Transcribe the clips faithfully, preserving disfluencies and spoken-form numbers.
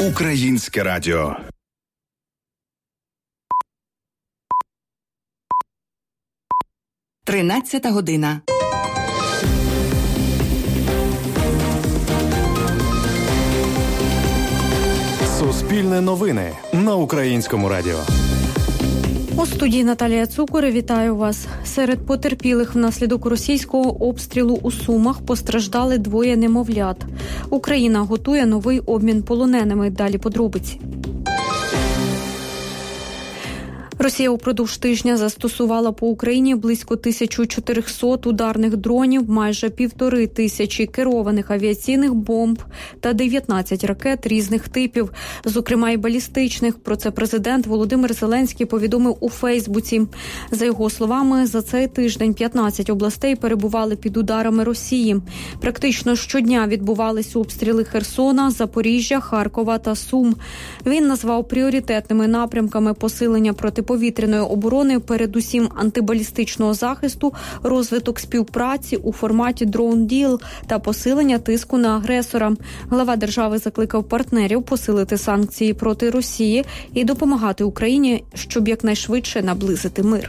Українське радіо. Тринадцята година. Суспільне новини на Українському радіо. У студії Наталія Цукор. Вітаю вас. Серед потерпілих внаслідок російського обстрілу у Сумах постраждали двоє немовлят. Україна готує новий обмін полоненими. Далі подробиці. Росія упродовж тижня застосувала по Україні близько тисяча чотириста ударних дронів, майже півтори тисячі керованих авіаційних бомб та дев'ятнадцять ракет різних типів, зокрема й балістичних. Про це президент Володимир Зеленський повідомив у Фейсбуці. За його словами, за цей тиждень п'ятнадцять областей перебували під ударами Росії. Практично щодня відбувалися обстріли Херсона, Запоріжжя, Харкова та Сум. Він назвав пріоритетними напрямками посилення протиповітряної повітряної оборони, передусім антибалістичного захисту, розвиток співпраці у форматі Drone Deal та посилення тиску на агресора. Глава держави закликав партнерів посилити санкції проти Росії і допомагати Україні, щоб якнайшвидше наблизити мир.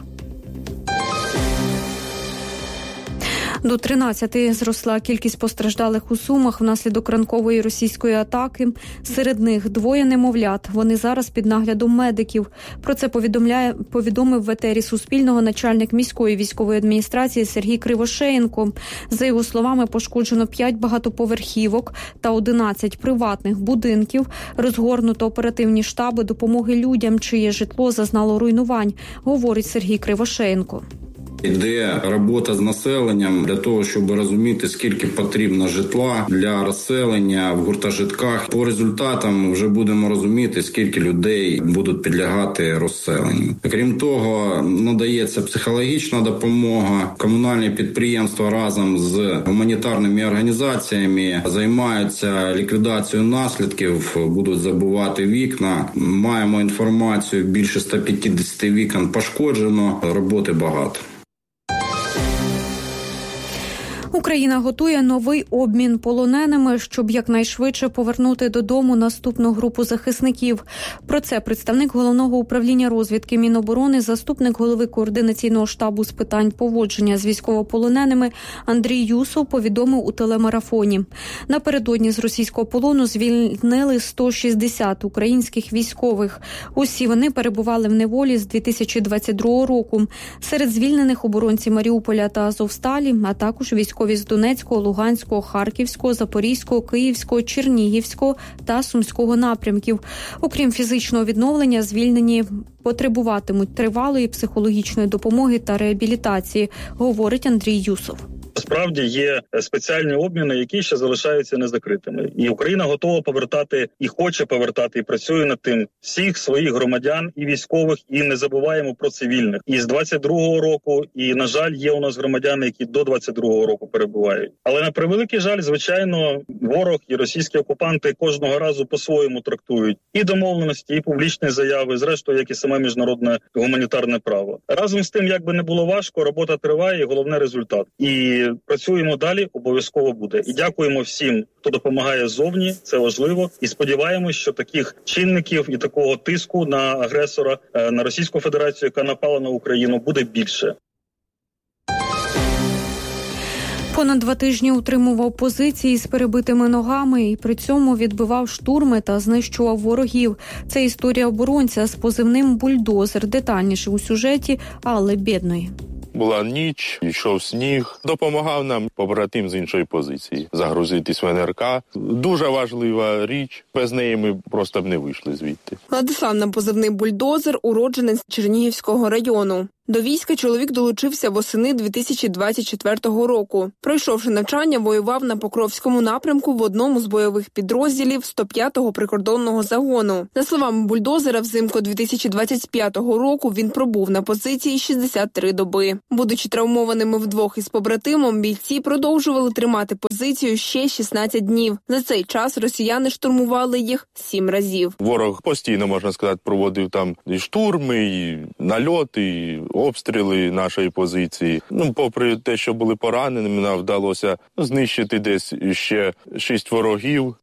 До тринадцяти зросла кількість постраждалих у Сумах внаслідок ранкової російської атаки. Серед них двоє немовлят. Вони зараз під наглядом медиків. Про це повідомляє, повідомив в етері Суспільного начальник міської військової адміністрації Сергій Кривошеєнко. За його словами, пошкоджено п'ять багатоповерхівок та одинадцять приватних будинків. Розгорнуто оперативні штаби допомоги людям, чиє житло зазнало руйнувань, говорить Сергій Кривошеєнко. Іде робота з населенням для того, щоб розуміти, скільки потрібно житла для розселення в гуртожитках. По результатам вже будемо розуміти, скільки людей будуть підлягати розселенню. Крім того, надається психологічна допомога. Комунальні підприємства разом з гуманітарними організаціями займаються ліквідацією наслідків, будуть забивати вікна. Маємо інформацію, більше ста п'ятдесят вікон пошкоджено, роботи багато. Україна готує новий обмін полоненими, щоб якнайшвидше повернути додому наступну групу захисників. Про це представник Головного управління розвідки Міноборони, заступник голови координаційного штабу з питань поводження з військовополоненими Андрій Юсов повідомив у телемарафоні. Напередодні з російського полону звільнили сто шістдесят українських військових. Усі вони перебували в неволі з дві тисячі двадцять другого року. Серед звільнених оборонці Маріуполя та Азовсталі, а також військові з Донецького, Луганського, Харківського, Запорізького, Київського, Чернігівського та Сумського напрямків. Окрім фізичного відновлення, звільнені потребуватимуть тривалої психологічної допомоги та реабілітації, говорить Андрій Юсов. Справді є спеціальні обміни, які ще залишаються незакритими. І Україна готова повертати, і хоче повертати, і працює над тим всіх своїх громадян і військових, і не забуваємо про цивільних. І з двадцять другого року, і, на жаль, є у нас громадяни, які до двадцять другого року перебувають. Але на превеликий жаль, звичайно, ворог і російські окупанти кожного разу по-своєму трактують і домовленості, і публічні заяви, зрештою, як і саме міжнародне гуманітарне право. Разом з тим, як би не було важко, робота триває, і головне – результат. І працюємо далі, обов'язково буде. І дякуємо всім, хто допомагає ззовні, це важливо. І сподіваємось, що таких чинників і такого тиску на агресора, на Російську Федерацію, яка напала на Україну, буде більше. Понад два тижні утримував позиції з перебитими ногами і при цьому відбивав штурми та знищував ворогів. Це історія оборонця з позивним «Бульдозер». Детальніше у сюжеті Алли Бєдної. Була ніч, йшов сніг. Допомагав нам побратим з іншої позиції загрузитись в ен ер ка. Дуже важлива річ. Без неї ми просто б не вийшли звідти. Владислав на позивний «Бульдозер» – уродженець Чернігівського району. До війська чоловік долучився восени дві тисячі двадцять четвертого року. Пройшовши навчання, воював на Покровському напрямку в одному з бойових підрозділів сто п'ятого прикордонного загону. За словами «Бульдозера», взимку дві тисячі двадцять п'ятого року він пробув на позиції шістдесят три доби. Будучи травмованими вдвох із побратимом, бійці продовжували тримати позицію ще шістнадцять днів. За цей час росіяни штурмували їх сім разів. Ворог постійно, можна сказати, проводив там і штурми, і нальоти, і обстріли нашої позиції. Ну, попри те, що були пораненими, нам вдалося знищити десь ще шість ворогів.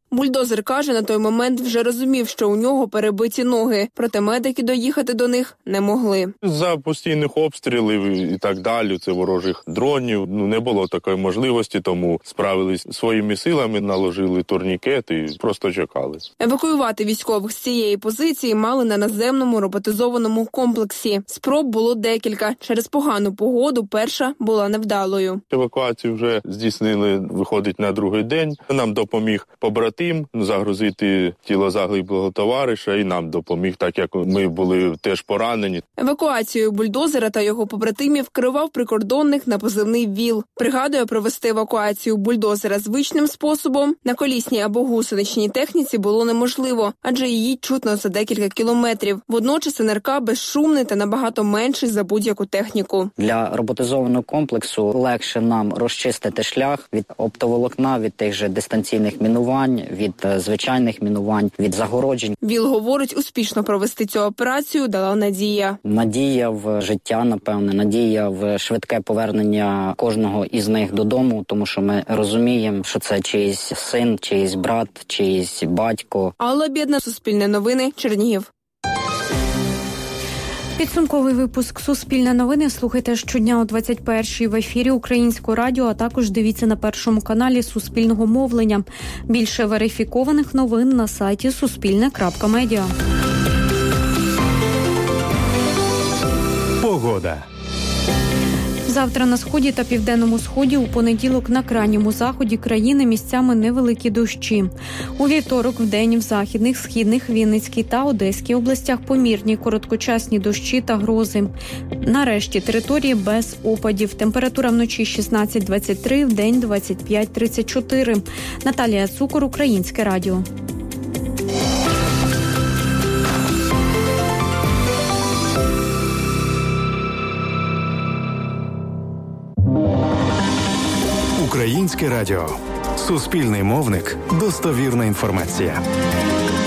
Бульдозер каже, на той момент вже розумів, що у нього перебиті ноги, проте медики доїхати до них не могли. За постійних обстрілів і так далі, це ворожих дронів, ну не було такої можливості, тому справились своїми силами, наложили турнікет і просто чекали. Евакуювати військових з цієї позиції мали на наземному роботизованому комплексі. Спроб було декілька. Через погану погоду перша була невдалою. Евакуацію вже здійснили, виходить, на другий день. Нам допоміг побратим загрузити тіло загиблого товариша і нам допоміг, так як ми були теж поранені. Евакуацією бульдозера та його побратимів керував прикордонник на позивний ВІЛ. Пригадує, провести евакуацію бульдозера звичним способом на колісній або гусеничній техніці було неможливо, адже її чутно за декілька кілометрів. Водночас НРК безшумний та набагато менший за будь-яку техніку. Для роботизованого комплексу легше нам розчистити шлях від оптоволокна, від тих же дистанційних мінувань, від звичайних мінувань, від загороджень. ВІЛ говорить, успішно провести цю операцію дала надія. Надія в життя, напевне, надія в швидке повернення кожного із них додому, тому що ми розуміємо, що це чиїсь син, чиїсь брат, чиїсь батько. Алла Бєдна, Суспільне новини, Чернігів. Підсумковий випуск «Суспільне новини» слухайте щодня о двадцять першій в ефірі Українського радіо, а також дивіться на першому каналі Суспільного мовлення. Більше верифікованих новин на сайті суспільне крапка медіа. Погода. Завтра на сході та південному сході, у понеділок на крайньому заході країни місцями невеликі дощі. У вівторок вдень в західних, східних, Вінницькій та Одеській областях помірні короткочасні дощі та грози. Нарешті території без опадів. Температура вночі шістнадцять двадцять три, вдень двадцять п'ять тридцять чотири. Наталія Цукор, Українське радіо. Українське радіо. Суспільний мовник. Достовірна інформація.